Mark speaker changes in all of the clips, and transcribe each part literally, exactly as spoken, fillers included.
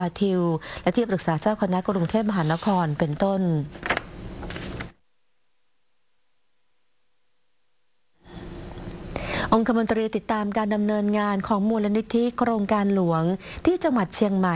Speaker 1: ทิวและที่ปรึกษาเจ้าคณะกรุงเทพมหานครเป็นต้นองคมนตรีติดตามการดำเนินงานของมูลนิธิโครงการหลวงที่จังหวัดเชียงใหม่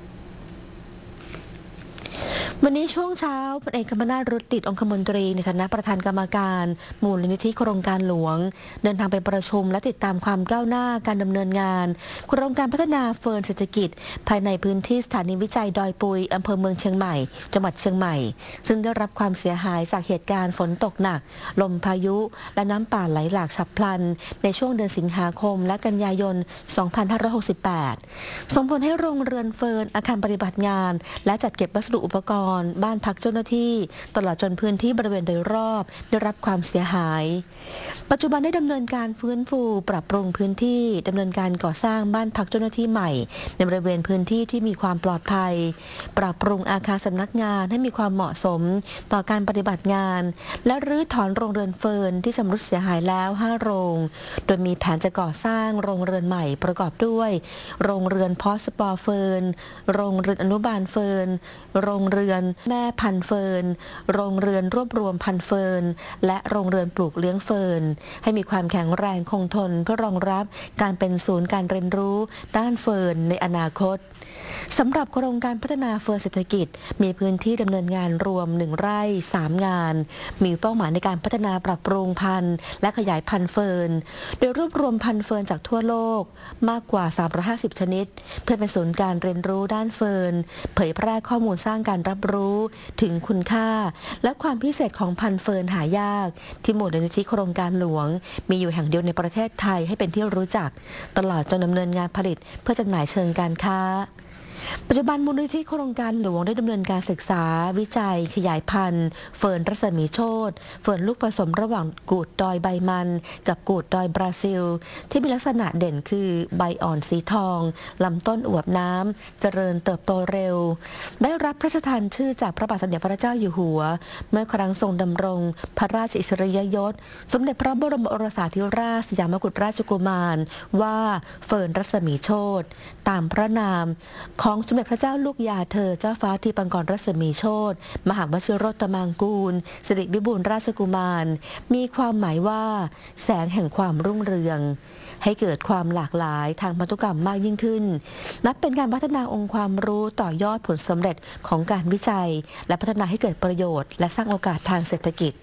Speaker 1: วันนี้ช่วงเช้าพลเอกคมนาถ รุติองคมนตรีในฐานะประธานกรรมการมูลนิธิโครงการหลวงเดินทางไปประชุมและติดตามความก้าวหน้าการดำเนินงานโครงการพัฒนาเฟิร์นเศรษฐกิจภายในพื้นที่สถานีวิจัยดอยปุยอำเภอเมืองเชียงใหม่จังหวัดเชียงใหม่ซึ่งได้รับความเสียหายจากเหตุการณ์ฝนตกหนักลมพายุและน้ำป่าไหลหลากฉับพลันในช่วงเดือนสิงหาคมและกันยายน สองพันห้าร้อยหกสิบแปด ส่งผลให้โรงเรือนเฟิร์นอาคารปฏิบัติงานและจัดเก็บวัสดุอุปกรณ์บ้านพักเจ้าหน้าที่ตลอดจนพื้นที่บริเวณโดยรอบได้รับความเสียหายปัจจุบันได้ดำเนินการฟื้นฟูปรับปรุงพื้นที่ดำเนินการก่อสร้างบ้านพักเจ้าหน้าที่ใหม่ในบริเวณพื้นที่ที่มีความปลอดภัยปรับปรุงอาคารสำนักงานให้มีความเหมาะสมต่อการปฏิบัติงานและรื้อถอนโรงเรือนเฟิร์นที่ชำรุดเสียหายแล้วห้าโรงโดยมีแผนจะก่อสร้างโรงเรือนใหม่ประกอบด้วยโรงเรือนเพาะสปอร์เฟิร์นโรงเรือนอนุบาลเฟิร์นโรงเรือนแม่พันธุ์เฟิร์นโรงเรือนรวบรวมพันธุ์เฟิร์นและโรงเรือนปลูกเลี้ยงเฟิร์นให้มีความแข็งแรงคงทนเพื่อรองรับการเป็นศูนย์การเรียนรู้ด้านเฟิร์นในอนาคตสำหรับโครงการพัฒนาเฟิร์นเศรษฐกิจมีพื้นที่ดำเนินงานรวมหนึ่งไร่สามงานมีเป้าหมายในการพัฒนาปรับปรุงพันธุ์และขยายพันธุ์เฟิร์นโดยรวบรวมพันธุ์เฟิร์นจากทั่วโลกมากกว่าสามร้อยห้าสิบชนิดเพื่อเป็นศูนย์การเรียนรู้ด้านเฟิร์นเผยแพร่ข้อมูลสร้างการรับรู้ถึงคุณค่าและความพิเศษของพันธุ์เฟิร์นหายากที่มูลนิธิโครงการหลวงมีอยู่แห่งเดียวในประเทศไทยให้เป็นที่รู้จักตลอดจนดำเนินงานผลิตเพื่อจำหน่ายเชิงการค้าปัจจุบันมูลนิธิโครงการหลวงได้ดำเนินการศึกษาวิจัยขยายพันธุ์เฟิร์นรัศมีโชติเฟิร์นลูกผสมระหว่างกูดดอยใบมันกับกูดดอยบราซิลที่มีลักษณะเด่นคือใบอ่อนสีทองลำต้นอวบน้ำเจริญเติบโตเร็วได้รับพระราชทานชื่อจากพระบาทสมเด็จพระเจ้าอยู่หัวเมื่อครั้งทรงดำรงพระราชอิสริยยศสมเด็จพระบรมโอรสาธิราชสยามกุฎราชกุมารว่าเฟิร์นรัศมีโชติตามพระนามของสมเด็จพระเจ้าลูกยาเธอเจ้าฟ้าทีปังกรรัศมีโชติมหาวชิโรตมังกูลสิริวิบูลย์ราชกุมารมีความหมายว่าแสงแห่งความรุ่งเรืองให้เกิดความหลากหลายทางพันธุกรรมมากยิ่งขึ้นนับเป็นการพัฒนาองค์ความรู้ต่อยอดผลสำเร็จของการวิจัยและพัฒนาให้เกิดประโยชน์และสร้างโอกาสทางเศรษฐกิจ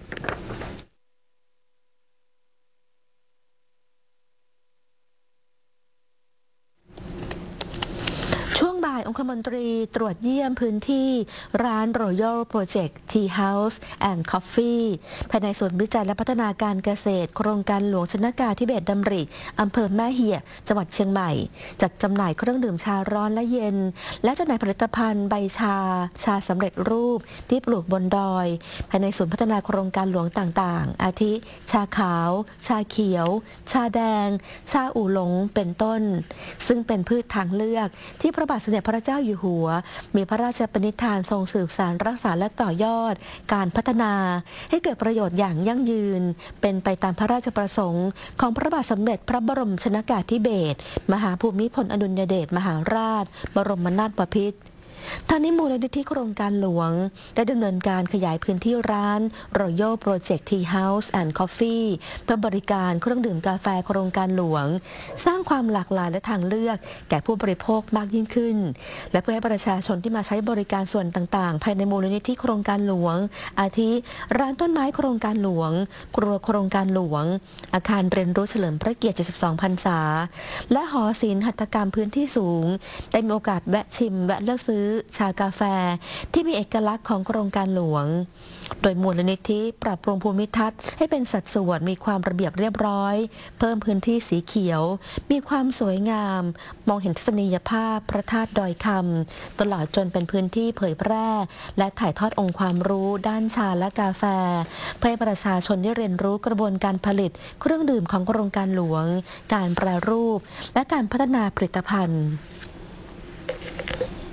Speaker 1: องคมนตรีตรวจเยี่ยมพื้นที่ร้าน Royal Project Tea House and Coffee ภายในศูนย์วิจัยและพัฒนาการเกษตรโครงการหลวงชนกาธิเบศรดำริอำเภอแม่เหี่ยจังหวัดเชียงใหม่จัดจำหน่ายเครื่องดื่มชาร้อนและเย็นและจำหน่ายผลิตภัณฑ์ใบชาชาสำเร็จรูปที่ปลูกบนดอยภายในศูนย์พัฒนาโครงการหลวงต่างๆอาทิชาขาวชาเขียวชาแดงชาอู่หลงเป็นต้นซึ่งเป็นพืชทางเลือกที่พระบาทสมเด็จพระเจ้าอยู่หัวมีพระราชปณิธานทรงสืบสานรักษาและต่อยอดการพัฒนาให้เกิดประโยชน์อย่างยั่งยืนเป็นไปตามพระราชประสงค์ของพระบาทสมเด็จพระบรมชนกาธิเบศรมหาภูมิพลอดุลยเดชมหาราชบรมนาถบพิตรทางนี้มูลนิธิโครงการหลวงได้ดำเนินการขยายพื้นที่ร้าน Royal Project Tea House and Coffee เพื่อบริการเครื่องดื่มกาแฟโครงการหลวงสร้างความหลากหลายและทางเลือกแก่ผู้บริโภคมากยิ่งขึ้นและเพื่อให้ประชาชนที่มาใช้บริการส่วนต่างๆภายในมูลนิธิโครงการหลวงอาทิร้านต้นไม้โครงการหลวงครัวโครงการหลวงอาคารเรียนรู้เฉลิมพระเกียรติเจ็ดสิบสองพรรษาและหอศิลป์หัตถกรรมพื้นที่สูงได้มีโอกาสแวะชิมแวะเลือกซื้อชากาแฟที่มีเอกลักษณ์ของโครงการหลวงโดยมูลนิธิปรับปรุงภูมิทัศน์ให้เป็นสัดส่วนมีความระเบียบเรียบร้อยเพิ่มพื้นที่สีเขียวมีความสวยงามมองเห็นทัศนียภาพพระธาตุดอยคำตลอดจนเป็นพื้นที่เผยแพร่และถ่ายทอดองค์ความรู้ด้านชาและกาแฟเพื่อให้ประชาชนได้เรียนรู้กระบวนการผลิตเครื่องดื่มของโครงการหลวงการแปรรูปและการพัฒนาผลิตภัณฑ์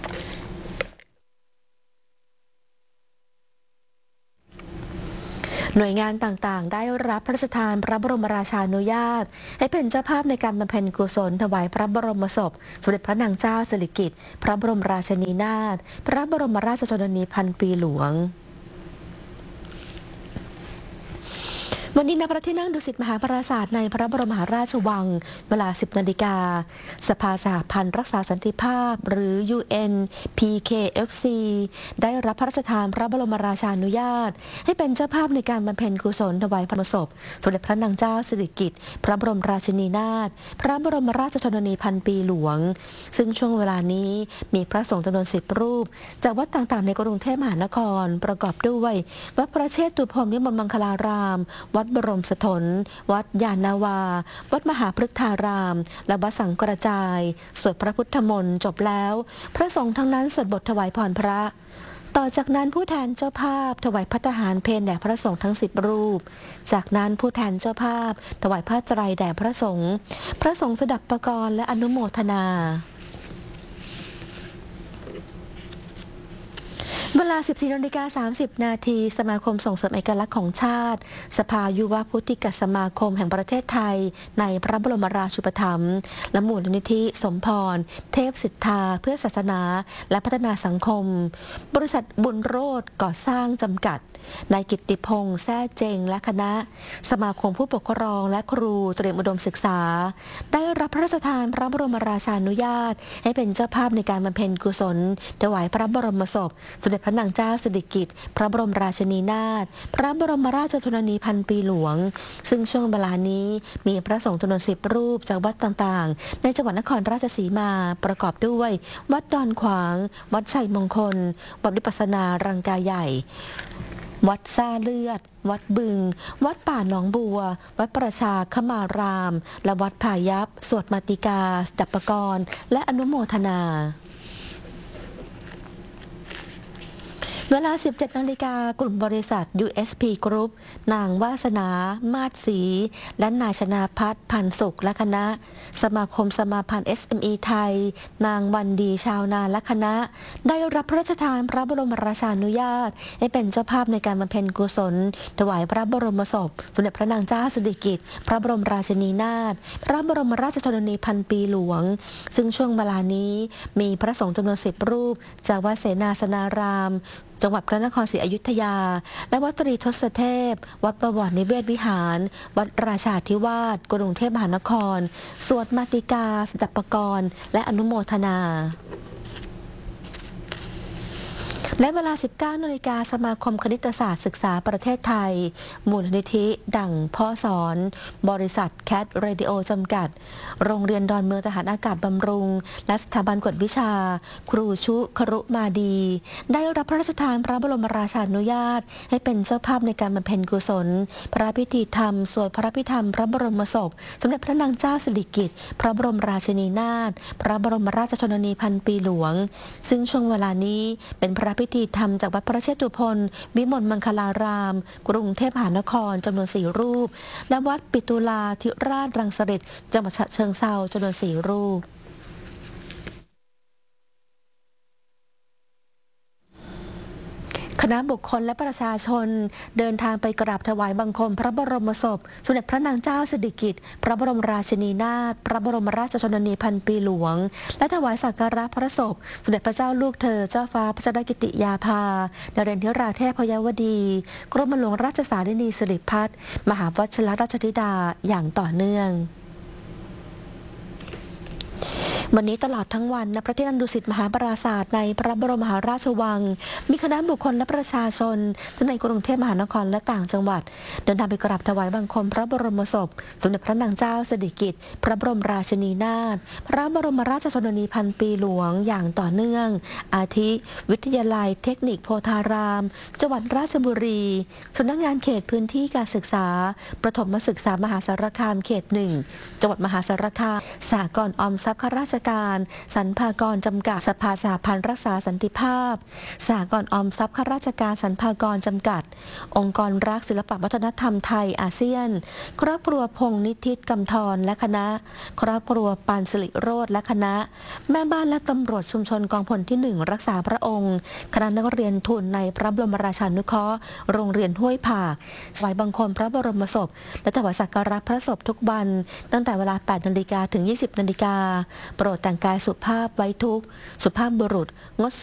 Speaker 1: โหน่วยงานต่างๆได้รับพระราชทานพระบรมราชานุญาตให้เป็นเจ้าภาพในการบำเพ็ญกุศลถวายพระบรมศพสมเด็จพระนางเจ้าสิริกิติ์พระบรมราชินีนาถพระบรมราชชนนีพันปีหลวงวันนี้ณพระที่นั่งดุสิตมหาปราสาทในพระบรมมหาราชวังเวลา สิบ นาฬิกาสภาสหพันธ์รักษาสันติภาพหรือ ยู เอ็น พี เค เอฟ ซี ได้รับพระราชทานพระบรมราชานุญาตให้เป็นเจ้าภาพในการบำเพ็ญกุศลถวายพระศพสมเด็จพระนางเจ้าสิริกิติ์พระบรมราชินีนาถพระบรมราชชนนีพันปีหลวงซึ่งช่วงเวลานี้มีพระสงฆ์จำนวนสิบรูปจากวัดต่างๆในกรุงเทพมหานครประกอบด้วยวัดพระเชตุพนวิมลมังคลารามวัดบรมสถนวัดยานนาวาวัดมหาพฤกษารามและวัดสังกระจายสวดพระพุทธมนต์จบแล้วพระสงฆ์ทั้งนั้นสวดบทถวายพรพระต่อจากนั้นผู้แทนเจ้าภาพถวายภัตตาหารเพลแด่พระสงฆ์ทั้งสิบรูปจากนั้นผู้แทนเจ้าภาพถวายผ้าไตรแด่พระสงฆ์พระสงฆ์สดับประกรและอนุโมทนาเวลา สิบสี่ นาฬิกา สามสิบ นาทีสมาคมส่งเสริมเอกลักษณ์ของชาติสภายุวพุทธิกสมาคมแห่งประเทศไทยในพระบรมราชูปถัมภ์และมูลนิธิสมพรเทพสิทธาเพื่อศาสนาและพัฒนาสังคมบริษัทบุญโรจน์ก่อสร้างจำกัดนายกิตติพงษ์แซ่เจงและคณะสมาคมผู้ปกครองและครูเตรียมอุดมศึกษาได้รับพระราชทานพระบรมราชานุญาตให้เป็นเจ้าภาพในการบำเพ็ญกุศลถวายพระบรมศพสมเด็จพระนางเจ้าสิริกิติ์พระบรมราชินีนาถพระบรมราชชนนีพันปีหลวงซึ่งช่วงเวลานี้มีพระสงฆ์จำนวนสิบรูปจากวัดต่างๆในจังหวัดนครราชสีมาประกอบด้วยวัดดอนขวางวัดชัยมงคลวัดวิปัสสนารังกาใหญ่วัดซ่าเลือดวัดบึงวัดป่าหนองบัววัดประชาคมารามและวัดพายัพสวดมาติกาสดับปกรณ์และอนุโมทนาเวลา สิบเจ็ด นาฬิกากลุ่มบริษัท ยู เอส พี Group นางวาสนามาศศรีและนายชนาพัฒน์พันสุขและคณะสมาคมสมาพันธ์ เอส เอ็ม อี ไทยนางวันดีชาวนาและคณะได้รับพระราชทานพระบรมราชานุญาตให้เป็นเจ้าภาพในการบำเพ็ญกุศลถวายพระบรมศพสมเด็จพระนางเจ้าสิริกิติ์พระบรมราชินีนาถพระบรมราชชนนีพันปีหลวงซึ่งช่วงเวลานี้มีพระสงฆ์จำนวนสิบรูปจากวัดเสนาสนารามจังหวัดพระนครศรีอยุธยาและวัดตรีทศเทพวัดประวัตินิเวศวิหารวัดราชาธิวาสกรุงเทพมหานครสวดมาติกาสดับปกรณ์และอนุโมทนาและเวลา สิบเก้า นาฬิกาสมาคมคณิตศาสตร์ศึกษาประเทศไทยมูลนิธิดั่งพ่อสอนบริษัทแคทเรดิโอจำกัดโรงเรียนดอนเมืองทหารอากาศบำรุงและสถาบันกวดวิชาครูชุครุมาดีได้รับพระราชทานพระบรมราชานุญาตให้เป็นเจ้าภาพในการบำเพ็ญกุศลพระพิธีธรรมสวดพระพิธรรมพระบรมศพสมเด็จพระนางเจ้าสิริกิติ์พระบรมราชินีนาถพระบรมราชชนนีพันปีหลวงซึ่งช่วงเวลานี้เป็นพระพิธีธรรมจากวัดพระเชตุพนวิมลมังคลารามกรุงเทพมหานครจำนวนสี่รูปและวัดปิตุลาธิราชรังสฤษฎ์จังหวัดฉะเชิงเทราจำนวนสี่รูปคณะบุคคลและประชาชนเดินทางไปกราบถวายบังคมพระบรมศพสมเด็จพระนางเจ้าสิริกิติ์พระบรมราชินีนาถพระบรมราชชนนีพันปีหลวงและถวายสักการะพระศพสมเด็จพระเจ้าลูกเธอเจ้าฟ้าพระชนกิติยาภานเรนทิราเทพยวดีกรมหลวงราชสารินีสิริพัฒน์มหาวชิรราชธิดาอย่างต่อเนื่องวันนี้ตลอดทั้งวันณพระที่นั่งดุสิตมหาปราสาทในพระบรมมหาราชวังมีคณะบุคคลและประชาชนทั้งในกรุงเทพมหานครและต่างจังหวัดเดินทางไปกราบถวายบังคมพระบรมศพสมเด็จพระนางเจ้าสิริกิติ์พระบรมราชินีนาถพระบรมราชชนนีพันปีหลวงอย่างต่อเนื่องอาทิวิทยาลัยเทคนิคโพธารามจังหวัดราชบุรีสำนักงานเขตพื้นที่การศึกษาประถมศึกษามหาสารคามเขตหนึ่งจังหวัดมหาสารคามสหกรณ์ออมทรัพย์ข้าราชการสรรพากรจำกัดสภาสหพันธ์รักษาสันติภาพสหกรณ์ออมทรัพย์ข้าราชการสรรพากรจำกัดองค์กรรักศิลปวัฒนธรรมไทยอาเซียนครอบครัวพงษ์นิติกำธรและคณะครอบครัวปานสิริโรจน์และคณะแม่บ้านและตำรวจชุมชนกองพลที่หนึ่งรักษาพระองค์คณะนักเรียนทุนในพระบรมราชานุเคราะห์โรงเรียนห้วยผากถวายบังคมพระบรมศพและถวายสักการะพระศพทุกวันตั้งแต่เวลา แปดนาฬิกา ถึง ยี่สิบนาฬิกาโปรดแต่งกายสุภาพไว้ทุกข์สุภาพบุรุษงด